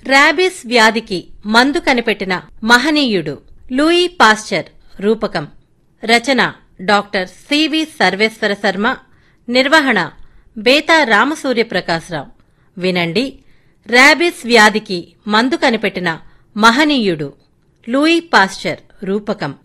Rabies వ్యాధికి మందు కనిపెట్టిన మహనీయుడు లూయి పాస్చర్. రూపకం రచన డాక్టర్ సివి సర్వేశ్వర శర్మ. నిర్వహణ బేతా రామసూర్యప్రకాశరావు. వినండి, ర్యాబీస్ వ్యాధికి మందు కనిపెట్టిన మహనీయుడు లూయి పాస్చర్. రూపకం